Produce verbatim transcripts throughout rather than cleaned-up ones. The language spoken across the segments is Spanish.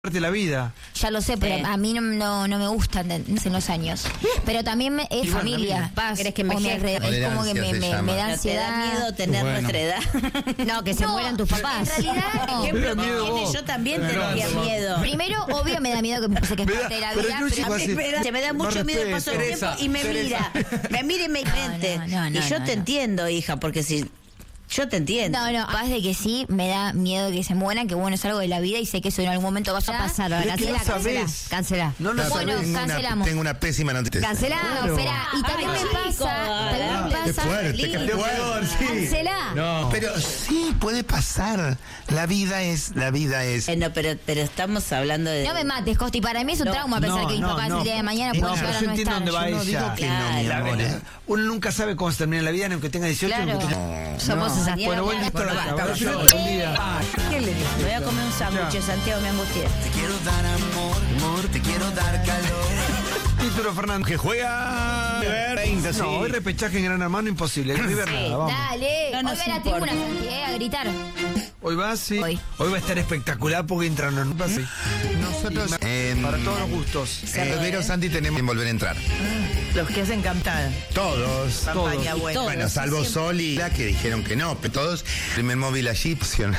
de la vida. Ya lo sé, pero Sí. a mí no, no, no me gustan en los años. Pero también me- es Y bueno, familia. Paz, ¿querés que O mi envejezca? alrededor, es como que me, Tolerancia se me, llama. me da ¿No te ansiedad. da miedo tener Bueno. nuestra edad? No, que se No, mueran tus papás. En realidad, No, ejemplo me da miedo que tiene, vos. yo también Me da tendría miedo. miedo. Primero, obvio, me da miedo que me pase que es Me da- parte de la pero vida. yo Pero chico a mí así- me da- Se me da mucho No miedo el paso del respeto. tiempo y me Teresa. mira. Me mira y me mente. No, no, no, y yo no, te no. entiendo, hija, porque si... Yo te entiendo. No, no, capaz de que sí, me da miedo de que se mueran, que bueno, es algo de la vida y sé que eso en algún momento va a pasar. Pero es que Cancela, no cancela, sabés. cancela. No lo Bueno, sabés. tengo, una, cancelamos. tengo una pésima noticia. Cancelá, Claro. espera. Y también Ay, me chico, pasa, también me dale. Qué pasa. fuerte, qué lindo. fuerte. Cancelá. No. Pero sí, puede pasar. La vida es, la vida es. Eh, no, pero, pero estamos hablando de... No me mates, Costi, para mí es un No, trauma pensar no, que mis no, papás no. el día de mañana No, pueden pero llegar a yo no entiendo estar. dónde va Yo no ella. digo que no, Claro. mi La amor. verdad, ¿eh? uno nunca sabe cómo se termina la vida, ni aunque tenga dieciocho, Claro. ni aunque tenga... Somos No. esas Bueno, buen listo, Bueno, la basta, verdad, yo- buen día. ¿Qué le dice? Me voy a comer un sándwich, Ya. Santiago, me angustié. Te quiero dar amor, amor, te quiero dar calor. Título, Fernando. Que juega veinte, sí. No, hoy repechaje en Gran Hermano imposible. No hay ver nada, vamos. Dale, No hoy nos ve la importa. tribuna, Santi, eh, a gritar. Hoy va, sí. Hoy. Hoy va a estar espectacular porque entran en un sí. Nosotros, eh, Para todos los gustos. eh, Vero Santi tenemos que volver a entrar. Los que hacen cantada. Todos. Campaña buena. todos. Bueno, salvo siempre. Sol y la que dijeron que no, pero todos. Primer móvil allí, opción.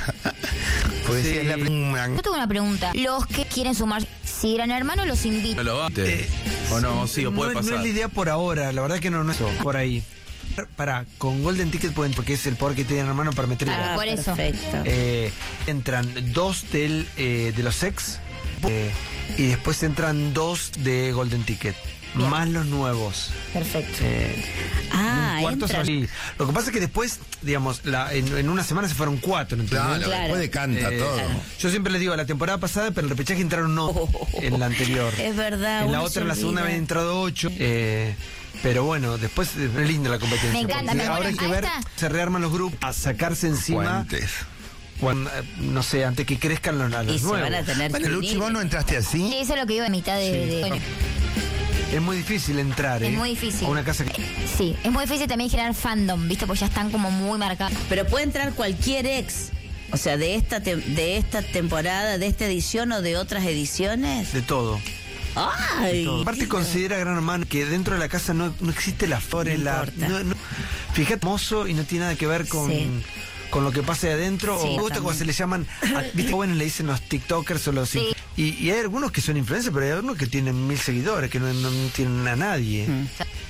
Pues Sí. sí, es la primera. Yo tengo una pregunta. Los que quieren sumar, si Gran Hermano los invita. No lo va. Eh, o no, sí, o puede no, pasar. no es la idea por ahora, la verdad que no, no es por ahí. Pará, con Golden Ticket pueden, porque es el poder que tienen hermano para meter Ah, por eso. Perfecto. eh, entran dos del, eh, de los ex eh, y después entran dos de Golden Ticket, Bien. más los nuevos. Perfecto. Eh, Ah, un cuarto entran. son así. Lo que pasa es que después, digamos, la, en, en una semana se fueron cuatro, ¿entendés? Claro, Claro. después de canta Eh, todo. Yo siempre les digo, la temporada pasada, pero el repechaje entraron no en la anterior. Es verdad. En la uno otra, se en la segunda olvida. habían entrado ocho. Eh, pero bueno, después eh, es linda la competencia. Me encanta, porque me ahora hay bueno, que ahí ver, está. se rearman los grupos, a sacarse encima, Fuentes. cuando, eh, no sé, antes que crezcan los, a los Y se nuevos. van a tener Bueno, que Luchi, unir. vos no entraste Sí, así. eso es lo que iba a mitad de... de- bueno, Es muy difícil entrar, es ¿eh? muy difícil. A una casa que... Sí, es muy difícil también generar fandom, ¿viste? Porque ya están como muy marcados. Pero puede entrar cualquier ex. O sea, de esta tem- de esta temporada, de esta edición o de otras ediciones. De todo. ¡Ay! todo. Aparte considera, Gran Hermano, que dentro de la casa no, no existe la flores, No la... importa. No, no- fíjate, hermoso y no tiene nada que ver con... Sí. Con lo que pasa de adentro, Sí, o me gusta también. cuando se le llaman, a- viste, jóvenes le dicen los TikTokers o los. Sí. Y, y hay algunos que son influencers, pero hay algunos que tienen mil seguidores, que no, no tienen a nadie. Mm.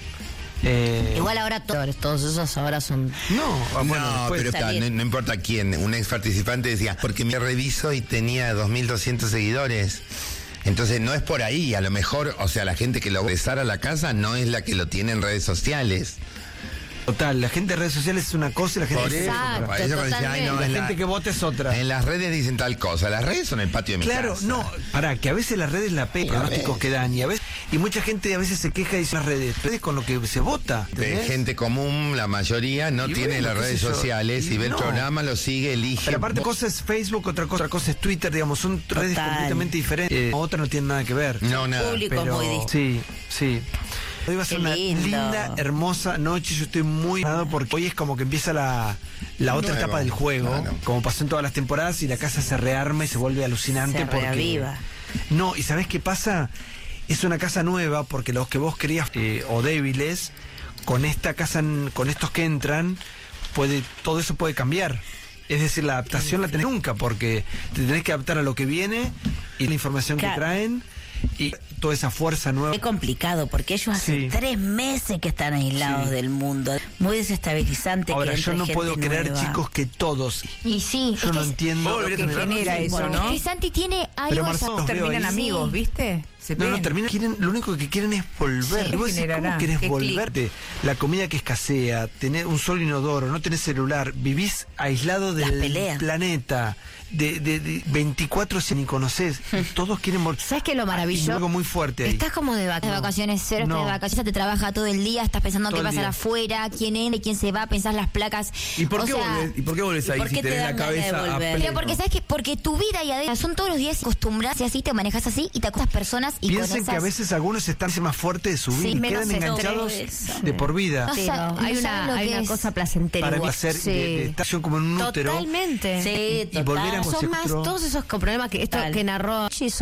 Eh, Igual ahora todos, todos esos ahora son... No, ah, bueno, no, después- pero está, salir. no, no importa quién. Un ex participante decía, porque me reviso y tenía dos mil doscientos seguidores. Entonces no es por ahí. A lo mejor, o sea, la gente que lo va a regresar a la casa no es la que lo tiene en redes sociales. Total, la gente de redes sociales es una cosa y la gente Por de- eso, Exacto, por eso cuando decía, ay, no, la en gente la- que vota es otra. En las redes dicen tal cosa. Las redes son el patio de mi Claro, casa. no, para que a veces las redes la pegan, los pronósticos que dan y a veces y mucha gente a veces se queja y dice las redes, pero es con lo que se vota. De ¿entendés? gente común, la mayoría no Y tiene bueno, las qué redes sé yo, sociales y, y ve el no. programa, lo sigue, elige. Pero aparte cosa es Facebook, otra cosa, otra cosa es Twitter, digamos, son redes Total. completamente diferentes. Eh, otra no tiene nada que ver. No, nada. Público Pero muy distinto. sí, sí. Hoy va a ser Qué una lindo. linda, hermosa noche. Yo estoy muy ganado porque hoy es como que empieza la, la otra Nuevo. etapa del juego, Claro. como pasó en todas las temporadas, y la casa se rearma y se vuelve alucinante. Se porque reaviva. No, y ¿sabés qué pasa? Es una casa nueva porque los que vos querías eh, o débiles, con esta casa, con estos que entran, puede todo eso puede cambiar. Es decir, la adaptación la tenés nunca porque te tenés que adaptar a lo que viene y la información Claro. que traen y toda esa fuerza nueva. Qué complicado, porque ellos hace Sí. tres meses que están aislados Sí. del mundo. Muy desestabilizante. Ahora, que yo entre no gente puedo creer, nueva. chicos, que todos. Y sí, Yo es no que, entiendo. Lo que genera eso, ¿no? es que Santi tiene Pero algo... Marcelo, esa- Terminan veo ahí. amigos, Sí. ¿viste? Se No, no, pegan. termina, quieren, lo único que quieren es volver. Sí. Y vos decís, Generará. ¿cómo querés Qué volverte? La comida que escasea, tener un solo inodoro, no tenés celular, vivís aislado Las del peleas. planeta, de, de, de veinticuatro si ni conocés, y todos quieren volver. ¿Sabes qué es lo Hay maravilloso? algo muy fuerte ahí. Estás como de, vac- de vacaciones, cero, No. estás de vacaciones, te trabaja todo el día, estás pensando Todo qué el va a pasar día. afuera, quién entra, quién se va, pensás las placas. ¿Y por, O qué sea, volvés, ¿Y por qué volvés ¿y ahí por si qué te tenés la dan ganas de cabeza a volver? pleno? Pero porque sabes que porque tu vida ahí adentro son todos los días acostumbradas y así te manejas así y te acostas personas y Piensen con que a esas- veces algunos están más fuertes de su vida Sí, y menos quedan eso, enganchados eso. de por vida. No Sí, sa- no, no hay saben una, lo hay que una es. cosa placentera. Para igual. hacer Sí. de, de estar como en un útero. Totalmente. Sí, y volver a total. Son más Sector. todos esos problemas que esto Total. que narró